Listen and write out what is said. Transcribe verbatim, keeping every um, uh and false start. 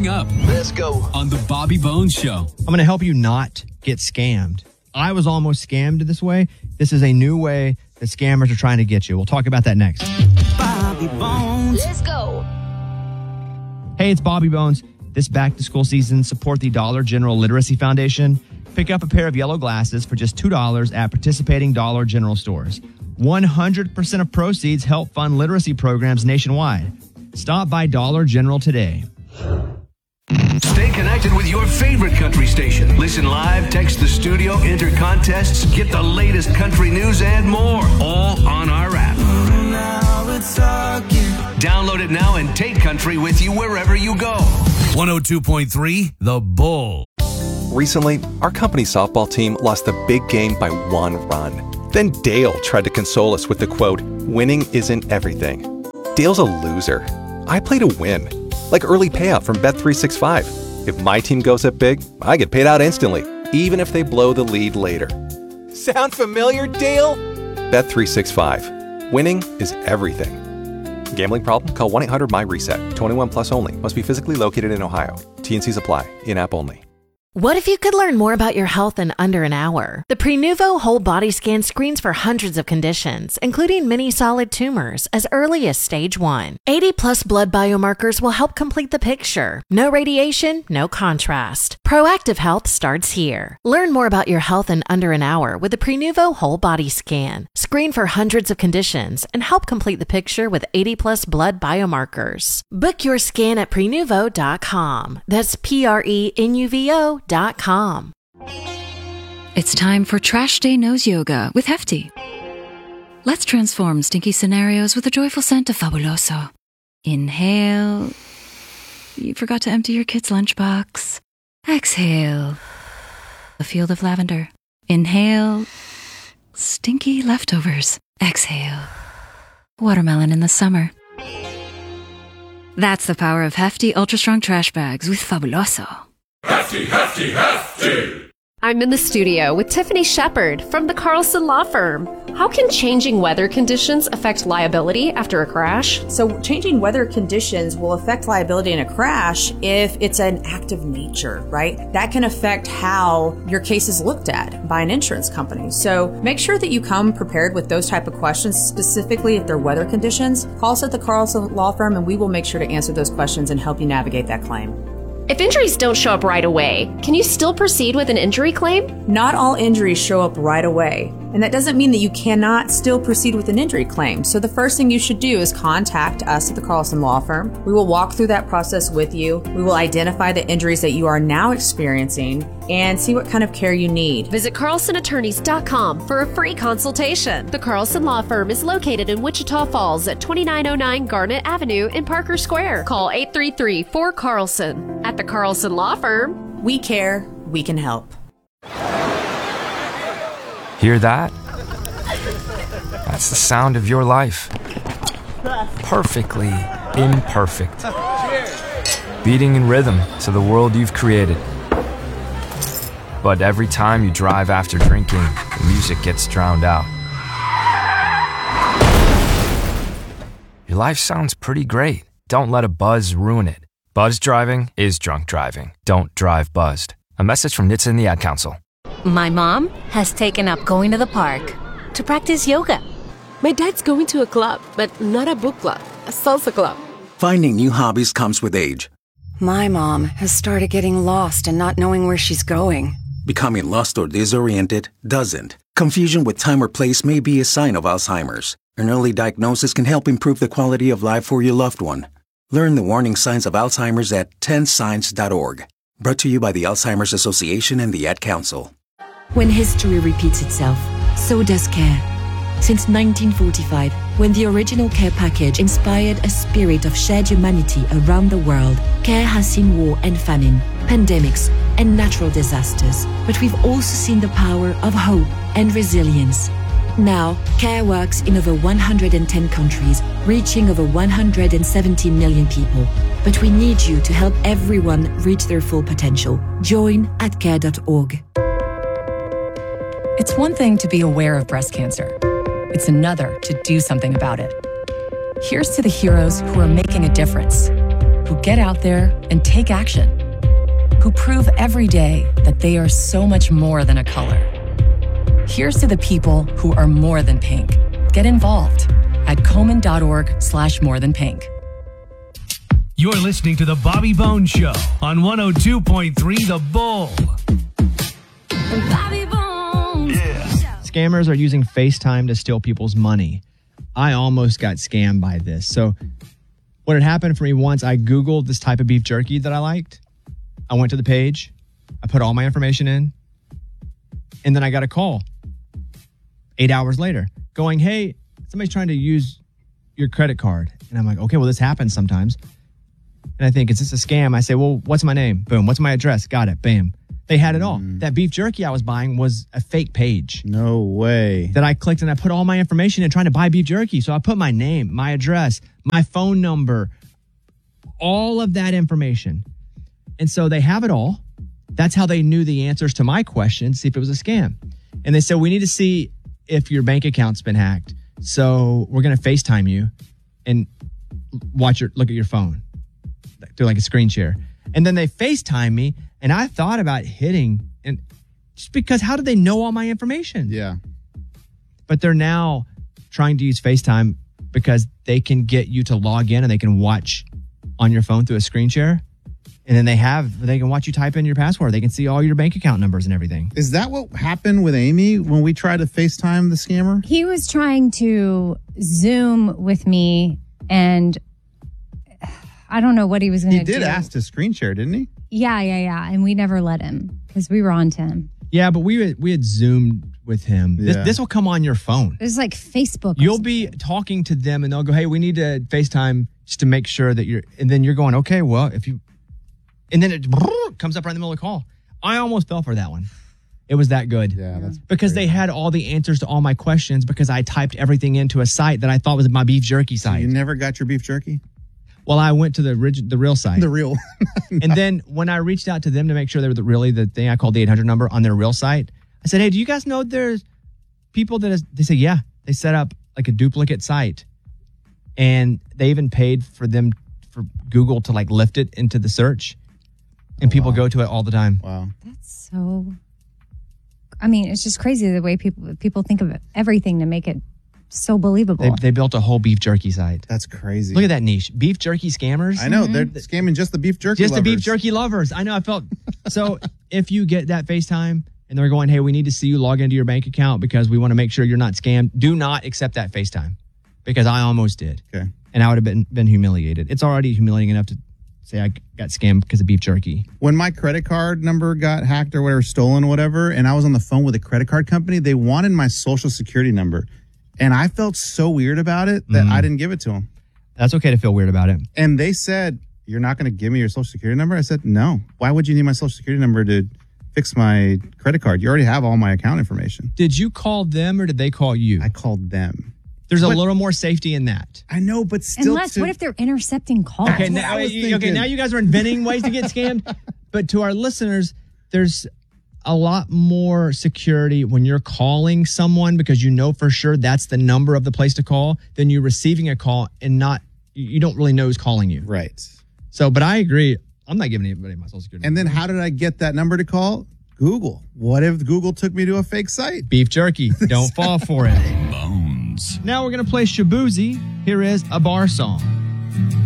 Coming up. Let's go. On the Bobby Bones Show. I'm going to help you not get scammed. I was almost scammed this way. This is a new way that scammers are trying to get you. We'll talk about that next. Bobby Bones. Let's go. Hey, it's Bobby Bones. This back-to-school season, support the Dollar General Literacy Foundation. Pick up a pair of yellow glasses for just two dollars at participating Dollar General stores. one hundred percent of proceeds help fund literacy programs nationwide. Stop by Dollar General today. Stay connected with your favorite country station. Listen live, text the studio, enter contests, get the latest country news and more, all on our app. Now it's talking. Download it now and take country with you wherever you go. one oh two point three The Bull. Recently, our company softball team lost the big game by one run. Then Dale tried to console us with the quote, "Winning isn't everything." Dale's a loser. I play to win. Like early payout from Bet three sixty-five. If my team goes up big, I get paid out instantly, even if they blow the lead later. Sound familiar, Dale? Bet three sixty-five. Winning is everything. Gambling problem? Call one eight hundred M Y reset. twenty-one plus only. Must be physically located in Ohio. T and Cs apply. In-app only. What if you could learn more about your health in under an hour? The Prenuvo Whole Body Scan screens for hundreds of conditions, including many solid tumors, as early as stage one. eighty plus blood biomarkers will help complete the picture. No radiation, no contrast. Proactive health starts here. Learn more about your health in under an hour with the Prenuvo Whole Body Scan. Screen for hundreds of conditions and help complete the picture with eighty plus blood biomarkers. Book your scan at prenuvo dot com. That's P R E N U V O dot com. It's time for Trash Day Nose Yoga with Hefty. Let's transform stinky scenarios with a joyful scent of Fabuloso. Inhale. You forgot to empty your kid's lunchbox. Exhale. A field of lavender. Inhale. Stinky leftovers. Exhale. Watermelon in the summer. That's the power of Hefty Ultra Strong Trash Bags with Fabuloso. Hefty, hefty, hefty! I'm in the studio with Tiffany Shepard from the Carlson Law Firm. How can changing weather conditions affect liability after a crash? So changing weather conditions will affect liability in a crash if it's an act of nature, right? That can affect how your case is looked at by an insurance company. So make sure that you come prepared with those type of questions, specifically if they're weather conditions. Call us at the Carlson Law Firm and we will make sure to answer those questions and help you navigate that claim. If injuries don't show up right away, can you still proceed with an injury claim? Not all injuries show up right away. And that doesn't mean that you cannot still proceed with an injury claim. So the first thing you should do is contact us at the Carlson Law Firm. We will walk through that process with you. We will identify the injuries that you are now experiencing and see what kind of care you need. Visit carlson attorneys dot com for a free consultation. The Carlson Law Firm is located in Wichita Falls at twenty-nine oh nine Garnet Avenue in Parker Square. Call eight three three, four, Carlson. At the Carlson Law Firm, we care, we can help. Hear that? That's the sound of your life. Perfectly imperfect. Beating in rhythm to the world you've created. But every time you drive after drinking, the music gets drowned out. Your life sounds pretty great. Don't let a buzz ruin it. Buzz driving is drunk driving. Don't drive buzzed. A message from N H T S A and the Ad Council. My mom has taken up going to the park to practice yoga. My dad's going to a club, but not a book club, a salsa club. Finding new hobbies comes with age. My mom has started getting lost and not knowing where she's going. Becoming lost or disoriented doesn't. Confusion with time or place may be a sign of Alzheimer's. An early diagnosis can help improve the quality of life for your loved one. Learn the warning signs of Alzheimer's at ten signs dot org. Brought to you by the Alzheimer's Association and the Ad Council. When history repeats itself, so does care. Since nineteen forty-five, when the original care package inspired a spirit of shared humanity around the world, care has seen war and famine, pandemics, and natural disasters. But we've also seen the power of hope and resilience. Now, care works in over one hundred ten countries, reaching over one hundred seventy million people. But we need you to help everyone reach their full potential. Join at care dot org. It's one thing to be aware of breast cancer. It's another to do something about it. Here's to the heroes who are making a difference, who get out there and take action, who prove every day that they are so much more than a color. Here's to the people who are more than pink. Get involved at Komen.org slash more than pink. You're listening to The Bobby Bones Show on one oh two point three The Bull. Bobby Bones. Yeah. Scammers are using FaceTime to steal people's money. I almost got scammed by this. So what had happened for me once, I Googled this type of beef jerky that I liked. I went to the page. I put all my information in. And then I got a call eight hours later going, hey, somebody's trying to use your credit card. And I'm like, okay, well, this happens sometimes. And I think, is this a scam? I say, well, what's my name? Boom. What's my address? Got it. Bam. They had it all. Mm. That beef jerky I was buying was a fake page. No way. That I clicked and I put all my information in trying to buy beef jerky. So I put my name, my address, my phone number, all of that information. And so they have it all. That's how they knew the answers to my questions, see if it was a scam. And they said, we need to see if your bank account's been hacked. So we're going to FaceTime you and watch your, look at your phone. Do like a screen share. And then they FaceTime me, and I thought about hitting, and just because how did they know all my information? Yeah. But they're now trying to use FaceTime because they can get you to log in and they can watch on your phone through a screen share. And then they have, they can watch you type in your password. They can see all your bank account numbers and everything. Is that what happened with Amy when we tried to FaceTime the scammer? He was trying to Zoom with me, and I don't know what he was going to do. He did ask to screen share, didn't he? Yeah, yeah, yeah. And we never let him because we were on to him. Yeah, but we had, we had Zoomed with him. Yeah. This, this will come on your phone. It was like Facebook. You'll be talking to them and they'll go, hey, we need to FaceTime just to make sure that you're, and then you're going, okay, well, if you, and then it comes up right in the middle of the call. I almost fell for that one. It was that good. Yeah, that's because they had all the answers to all my questions because I typed everything into a site that I thought was my beef jerky site. So you never got your beef jerky? Well, I went to the orig- the real site. The real. And then when I reached out to them to make sure they were the, really the thing, I called the eight hundred number on their real site. I said, hey, do you guys know there's people that is, they say, yeah, they set up like a duplicate site. And they even paid for them, for Google to like lift it into the search. And oh, people wow. go to it all the time. Wow. That's so, I mean, it's just crazy the way people people think of everything to make it so believable. They, they built a whole beef jerky site. That's crazy. Look at that niche. Beef jerky scammers. I know. Mm-hmm. They're scamming just the beef jerky Just lovers. the beef jerky lovers. I know. I felt. So if you get that FaceTime and they're going, hey, we need to see you log into your bank account because we want to make sure you're not scammed, do not accept that FaceTime because I almost did. Okay. And I would have been, been humiliated. It's already humiliating enough to say I got scammed because of beef jerky. When my credit card number got hacked or whatever, stolen, whatever, and I was on the phone with a credit card company, they wanted my social security number. And I felt so weird about it that mm. I didn't give it to them. That's okay to feel weird about it. And they said, you're not going to give me your social security number? I said, no. Why would you need my social security number to fix my credit card? You already have all my account information. Did you call them or did they call you? I called them. There's but, a little more safety in that. I know, but still. Unless, to, what if they're intercepting calls? Okay, now, okay, now you guys are inventing ways to get scammed. But to our listeners, there's a lot more security when you're calling someone because you know for sure that's the number of the place to call than you receiving a call and not, you don't really know who's calling you. Right. So, but I agree. I'm not giving anybody my social security And number. then how did I get that number to call? Google. What if Google took me to a fake site? Beef jerky. Don't fall for it. Bones. Now we're going to play Shabuzi. Here is a bar song.